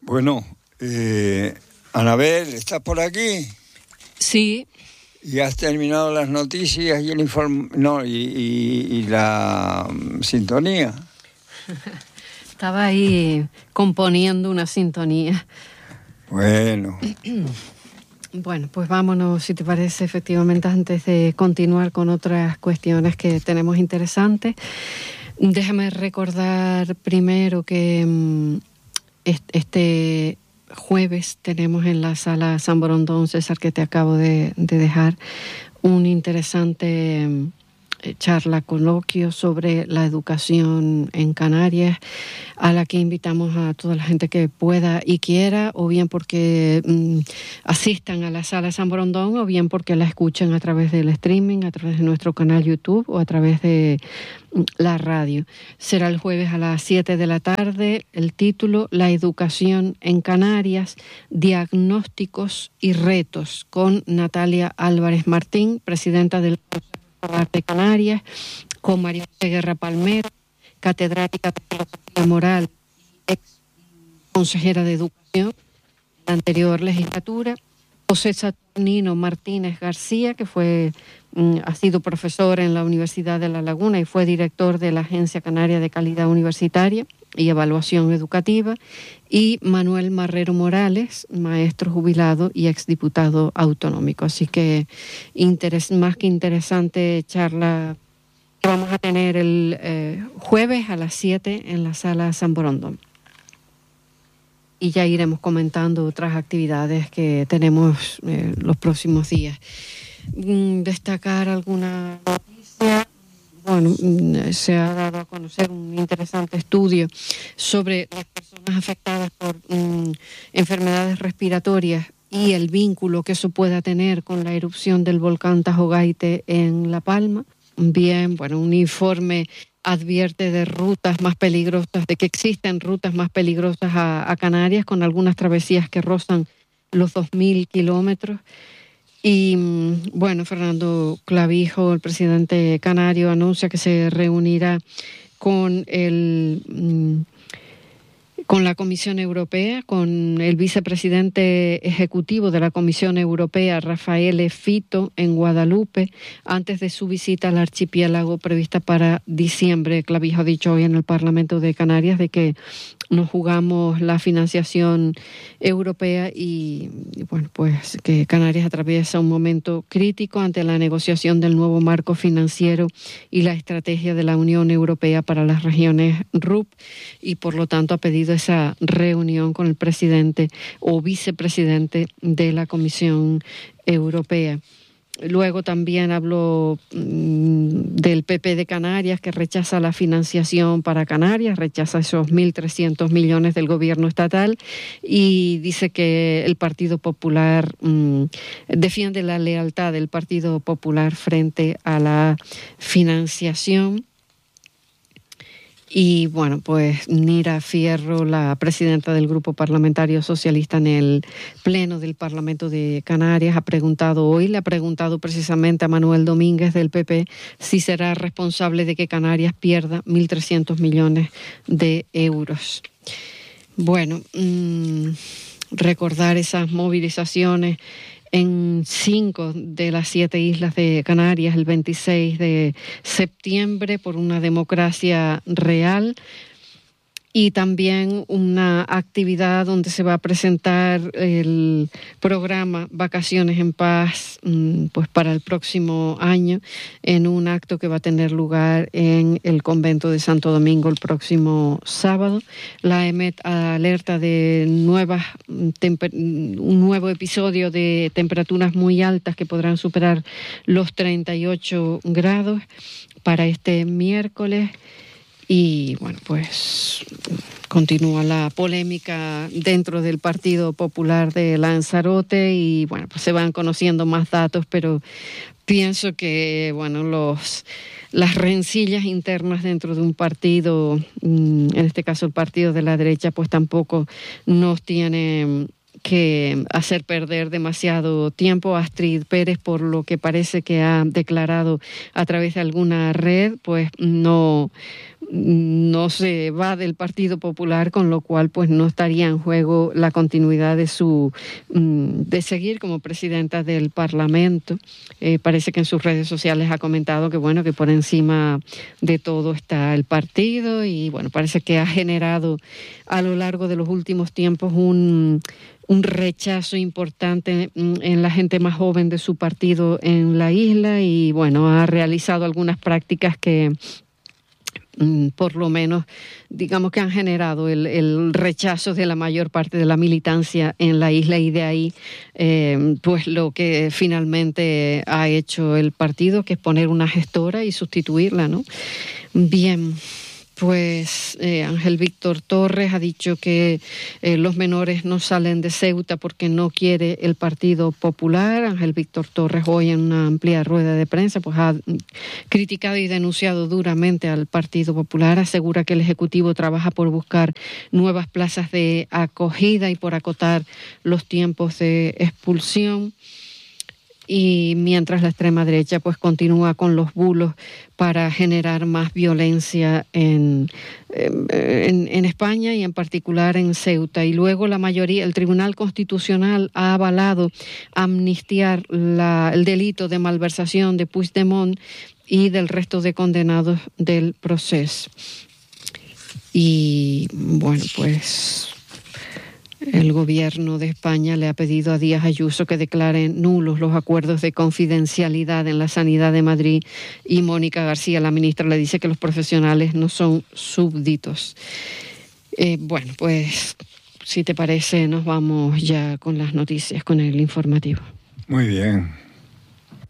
Bueno, Anabel, ¿estás por aquí? Sí. ¿Y has terminado las noticias y el informe, y la sintonía? Estaba ahí componiendo una sintonía. Bueno. Bueno, pues vámonos, si te parece, efectivamente, antes de continuar con otras cuestiones que tenemos interesantes. Déjame recordar primero que este jueves tenemos en la sala San Borondón, César, que te acabo de dejar, un interesante charla, coloquio sobre la educación en Canarias, a la que invitamos a toda la gente que pueda y quiera, o bien porque asistan a la sala San Borondón, o bien porque la escuchen a través del streaming, a través de nuestro canal YouTube o a través de la radio. Será el jueves a las 7 de la tarde. El título: La educación en Canarias, diagnósticos y retos, con Natalia Álvarez Martín, presidenta del Consejo de Canarias, con María José Guerra Palmero, catedrática de Filosofía Moral, ex consejera de Educación en la anterior legislatura, José Saturnino Martínez García, que ha sido profesor en la Universidad de La Laguna y fue director de la Agencia Canaria de Calidad Universitaria y Evaluación Educativa, y Manuel Marrero Morales, maestro jubilado y exdiputado autonómico. Así que más que interesante charla que vamos a tener el jueves a las 7 en la sala San Borondón. Y ya iremos comentando otras actividades que tenemos los próximos días. Destacar alguna noticia. Bueno, se ha dado a conocer un interesante estudio sobre las personas afectadas por enfermedades respiratorias y el vínculo que eso pueda tener con la erupción del volcán Tajogaite en La Palma. Bien, bueno, un informe advierte de rutas más peligrosas, de que existen rutas más peligrosas a Canarias, con algunas travesías que rozan los 2.000 kilómetros. Y bueno, Fernando Clavijo, el presidente canario, anuncia que se reunirá con la Comisión Europea, con el vicepresidente ejecutivo de la Comisión Europea, Rafael Fito, en Guadalupe, antes de su visita al archipiélago prevista para diciembre. Clavijo ha dicho hoy en el Parlamento de Canarias de que nos jugamos la financiación europea y bueno, pues que Canarias atraviesa un momento crítico ante la negociación del nuevo marco financiero y la estrategia de la Unión Europea para las regiones RUP, y por lo tanto ha pedido esa reunión con el presidente o vicepresidente de la Comisión Europea. Luego también habló del PP de Canarias, que rechaza la financiación para Canarias, rechaza esos 1.300 millones del gobierno estatal, y dice que el Partido Popular defiende la lealtad del Partido Popular frente a la financiación. Y bueno, pues Nira Fierro, la presidenta del Grupo Parlamentario Socialista en el Pleno del Parlamento de Canarias, le ha preguntado precisamente a Manuel Domínguez del PP si será responsable de que Canarias pierda 1.300 millones de euros. Bueno, recordar esas movilizaciones en 5 de las 7 islas de Canarias el 26 de septiembre por una democracia real, y también una actividad donde se va a presentar el programa Vacaciones en Paz pues para el próximo año, en un acto que va a tener lugar en el convento de Santo Domingo el próximo sábado. La EMET alerta de un nuevo episodio de temperaturas muy altas que podrán superar los 38 grados para este miércoles. Y bueno, pues continúa la polémica dentro del Partido Popular de Lanzarote y bueno, pues se van conociendo más datos, pero pienso que bueno, las rencillas internas dentro de un partido, en este caso el partido de la derecha, pues tampoco nos tiene que hacer perder demasiado tiempo a Astrid Pérez, por lo que parece que ha declarado a través de alguna red, pues no se va del Partido Popular, con lo cual pues no estaría en juego la continuidad de seguir como presidenta del Parlamento. Parece que en sus redes sociales ha comentado que bueno, que por encima de todo está el partido, y bueno, parece que ha generado a lo largo de los últimos tiempos un rechazo importante en la gente más joven de su partido en la isla, y bueno, ha realizado algunas prácticas que por lo menos digamos que han generado el rechazo de la mayor parte de la militancia en la isla, y de ahí pues lo que finalmente ha hecho el partido, que es poner una gestora y sustituirla, ¿no? Bien. Pues Ángel Víctor Torres ha dicho que los menores no salen de Ceuta porque no quiere el Partido Popular. Ángel Víctor Torres hoy en una amplia rueda de prensa pues ha criticado y denunciado duramente al Partido Popular. Asegura que el Ejecutivo trabaja por buscar nuevas plazas de acogida y por acotar los tiempos de expulsión. Y mientras la extrema derecha pues continúa con los bulos para generar más violencia en España y en particular en Ceuta. Y luego el Tribunal Constitucional ha avalado amnistiar el delito de malversación de Puigdemont y del resto de condenados del proceso. Y bueno, pues el gobierno de España le ha pedido a Díaz Ayuso que declare nulos los acuerdos de confidencialidad en la sanidad de Madrid, y Mónica García, la ministra, le dice que los profesionales no son súbditos. Bueno, pues si te parece nos vamos ya con las noticias, con el informativo. Muy bien.